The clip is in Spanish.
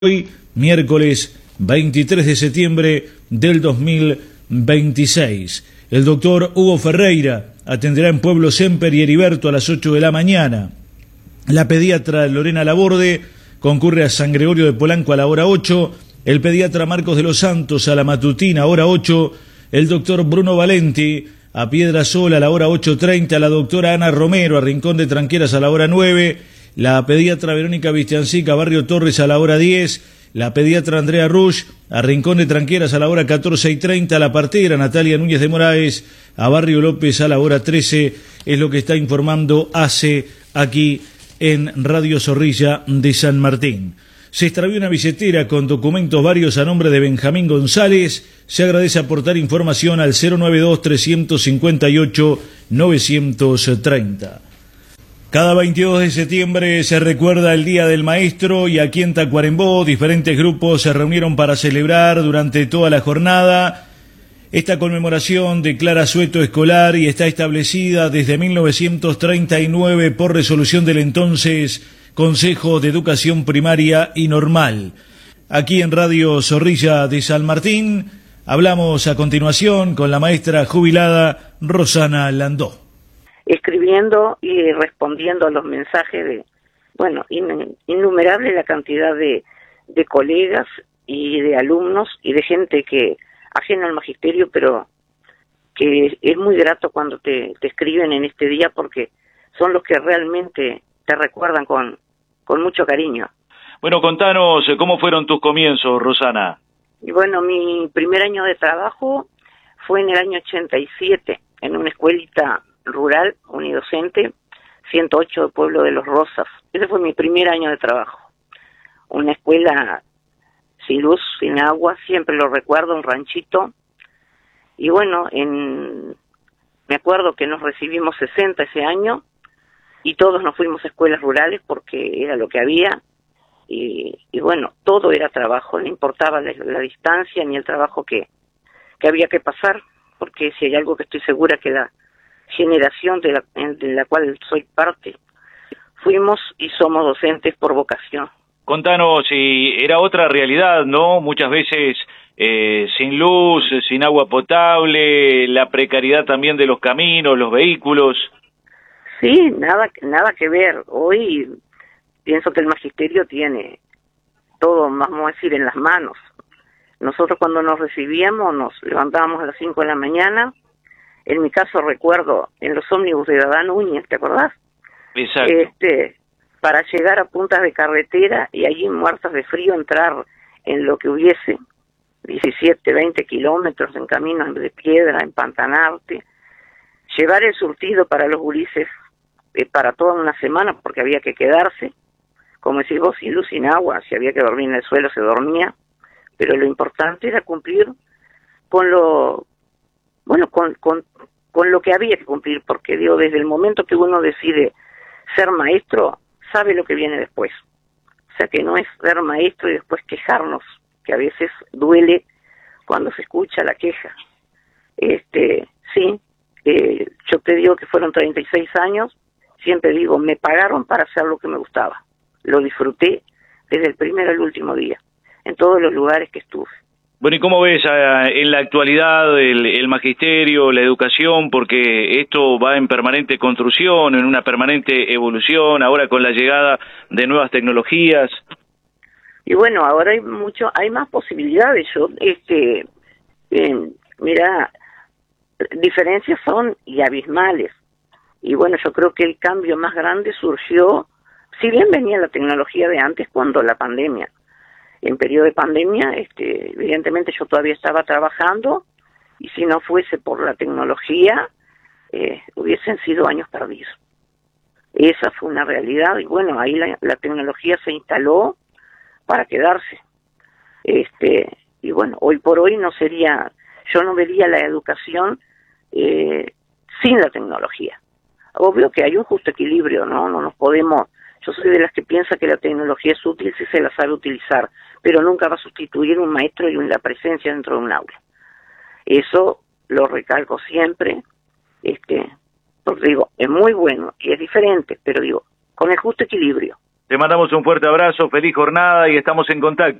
Hoy, miércoles 23 de septiembre del 2026. El doctor Hugo Ferreira atenderá en Pueblo Semper y Heriberto a las 8 de la mañana. La pediatra Lorena Laborde concurre a San Gregorio de Polanco a la hora 8. El pediatra Marcos de los Santos a la matutina, hora 8. El doctor Bruno Valenti a Piedra Sola a la hora 8:30. La doctora Ana Romero a Rincón de Tranqueras a la hora 9. La pediatra Verónica Vistiancica a Barrio Torres a la hora 10. La pediatra Andrea Rush a Rincón de Tranqueras a la hora 14:30. La partera Natalia Núñez de Moraes a Barrio López a la hora 13. Es lo que está informando ACE aquí en Radio Zorrilla de San Martín. Se extravió una billetera con documentos varios a nombre de Benjamín González. Se agradece aportar información al 092-358-930. Cada 22 de septiembre se recuerda el Día del Maestro y aquí en Tacuarembó diferentes grupos se reunieron para celebrar durante toda la jornada. Esta conmemoración declara asueto escolar y está establecida desde 1939 por resolución del entonces Consejo de Educación Primaria y Normal. Aquí en Radio Zorrilla de San Martín hablamos a continuación con la maestra jubilada Rosana Landó. Escribiendo y respondiendo a los mensajes de, innumerable la cantidad de colegas y de alumnos y de gente que ajena al magisterio, pero que es muy grato cuando te escriben en este día porque son los que realmente te recuerdan con mucho cariño. Bueno, contanos cómo fueron tus comienzos, Rosana. Y bueno, mi primer año de trabajo fue en el año 87, en una escuelita rural, unidocente, 108 de Pueblo de los Rosas. Ese fue mi primer año de trabajo. Una escuela sin luz, sin agua, siempre lo recuerdo, un ranchito. Y bueno, me acuerdo que nos recibimos 60 ese año y todos nos fuimos a escuelas rurales porque era lo que había. Y bueno, todo era trabajo, no importaba la distancia ni el trabajo que había que pasar, porque si hay algo que estoy segura que la generación de la cual soy parte, fuimos y somos docentes por vocación. Contanos, si era otra realidad, ¿no? Muchas veces sin luz, sin agua potable, la precariedad también de los caminos, los vehículos. Sí, nada que ver. Hoy pienso que el magisterio tiene todo, vamos a decir, en las manos. Nosotros cuando nos recibíamos nos levantábamos a las 5 de la mañana. En mi caso recuerdo en los ómnibus de Adán Núñez, ¿te acordás? Exacto. Para llegar a puntas de carretera y allí muertas de frío entrar en lo que hubiese 17, 20 kilómetros en caminos de piedra, empantanarte, llevar el surtido para los gurises para toda una semana porque había que quedarse, como decís vos, sin luz, sin agua, si había que dormir en el suelo se dormía, pero lo importante era cumplir con lo con lo que había que cumplir, porque digo, desde el momento que uno decide ser maestro, sabe lo que viene después. O sea que no es ser maestro y después quejarnos, que a veces duele cuando se escucha la queja. Yo te digo que fueron 36 años, siempre digo, me pagaron para hacer lo que me gustaba. Lo disfruté desde el primer al último día, en todos los lugares que estuve. Bueno, ¿y cómo ves en la actualidad el magisterio, la educación? Porque esto va en permanente construcción, en una permanente evolución, ahora con la llegada de nuevas tecnologías. Y bueno, ahora hay más posibilidades. Mira, diferencias son y abismales. Y bueno, yo creo que el cambio más grande surgió, si bien venía la tecnología de antes, cuando la pandemia. En periodo de pandemia, evidentemente yo todavía estaba trabajando y si no fuese por la tecnología, hubiesen sido años perdidos. Esa fue una realidad y bueno, ahí la tecnología se instaló para quedarse. Y bueno, hoy por hoy yo no vería la educación sin la tecnología. Obvio que hay un justo equilibrio, ¿no? No nos podemos... Yo soy de las que piensa que la tecnología es útil si se la sabe utilizar, pero nunca va a sustituir un maestro y la presencia dentro de un aula. Eso lo recalco siempre, porque digo, es muy bueno y es diferente, pero digo, con el justo equilibrio. Te mandamos un fuerte abrazo, feliz jornada y estamos en contacto.